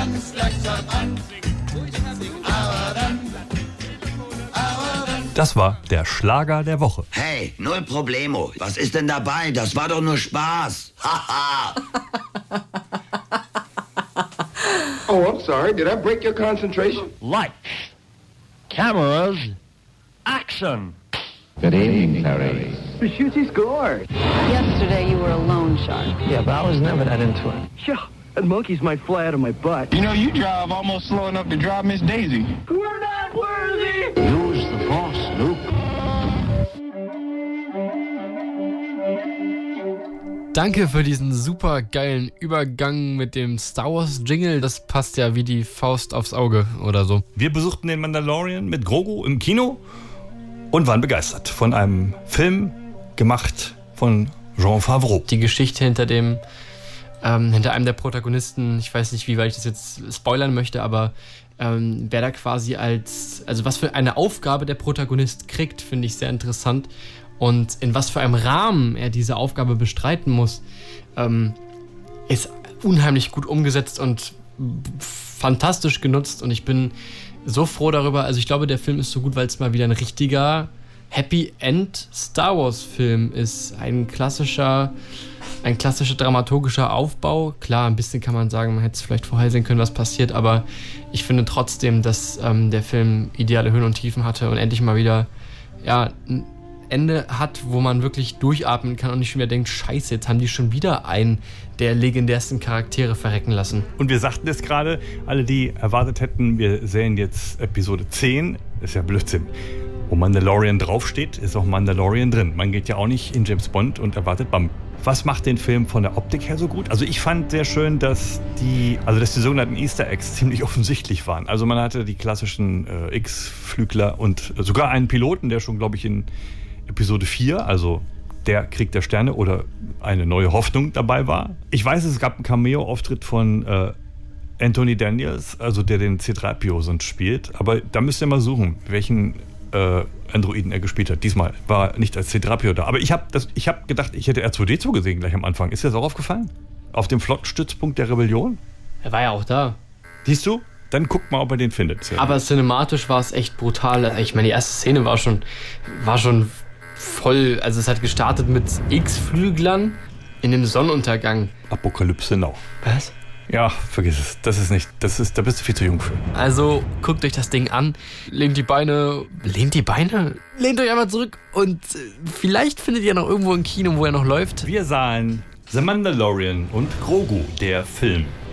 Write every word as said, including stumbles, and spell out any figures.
Das war der Schlager der Woche. Hey, null Problemo. Was ist denn dabei? Das war doch nur Spaß. Haha. Oh, I'm sorry. Did I break your concentration? Lights, cameras, action. Good evening, Clarice. Shooty scored. Yesterday you were a loan shark. Yeah, but I was never that into it. Yeah, that monkey's might fly out of my butt. You know, you drive almost slow enough to drive Miss Daisy. We're not worthy. Use the force, Luke. Danke für diesen super geilen Übergang mit dem Star Wars Jingle. Das passt ja wie die Faust aufs Auge oder so. Wir besuchten den Mandalorian mit Grogu im Kino und waren begeistert von einem Film gemacht von Jon Favreau. Die Geschichte hinter dem, ähm, hinter einem der Protagonisten, ich weiß nicht, wie weit ich das jetzt spoilern möchte, aber ähm, wer da quasi als, also was für eine Aufgabe der Protagonist kriegt, finde ich sehr interessant. Und in was für einem Rahmen er diese Aufgabe bestreiten muss, ähm, ist unheimlich gut umgesetzt und fantastisch genutzt. Und ich bin so froh darüber. Also ich glaube, der Film ist so gut, weil es mal wieder ein richtiger Happy End Star Wars Film ist. Ein klassischer, ein klassischer dramaturgischer Aufbau. Klar, ein bisschen kann man sagen, man hätte es vielleicht vorhersehen können, was passiert. Aber ich finde trotzdem, dass ähm, der Film ideale Höhen und Tiefen hatte und endlich mal wieder, ja, ein Ende hat, wo man wirklich durchatmen kann und nicht schon wieder denkt, scheiße, jetzt haben die schon wieder einen der legendärsten Charaktere verrecken lassen. Und wir sagten es gerade, alle, die erwartet hätten, wir sehen jetzt Episode zehn, ist ja Blödsinn. Wo Mandalorian draufsteht, ist auch Mandalorian drin. Man geht ja auch nicht in James Bond und erwartet Bam. Was macht den Film von der Optik her so gut? Also ich fand sehr schön, dass die, also dass die sogenannten Easter Eggs ziemlich offensichtlich waren. Also man hatte die klassischen äh, X-Flügler und sogar einen Piloten, der schon, glaube ich, in Episode vier, also der Krieg der Sterne oder eine neue Hoffnung dabei war. Ich weiß, es gab einen Cameo-Auftritt von äh, Anthony Daniels, also der den C drei P O sonst spielt. Aber da müsst ihr mal suchen, welchen äh, Androiden er gespielt hat. Diesmal war er nicht als C drei P O da. Aber ich habe hab gedacht, ich hätte R zwei D zwei gesehen gleich am Anfang. Ist dir das auch aufgefallen? Auf dem Flottenstützpunkt der Rebellion? Er war ja auch da. Siehst du? Dann guck mal, ob er den findet. Aber cinematisch war es echt brutal. Ich meine, die erste Szene war schon, war schon voll, also es hat gestartet mit X-Flüglern in dem Sonnenuntergang. Apokalypse Now. Was? Ja, vergiss es. Das ist nicht, das ist, da bist du viel zu jung für. Also guckt euch das Ding an, lehnt die Beine, lehnt die Beine, lehnt euch einmal zurück und vielleicht findet ihr noch irgendwo ein Kino, wo er noch läuft. Wir sahen The Mandalorian und Grogu, der Film.